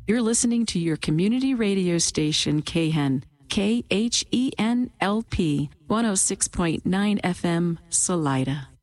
You're listening to your community radio station, KHEN, KHENLP, 106.9 FM, Salida.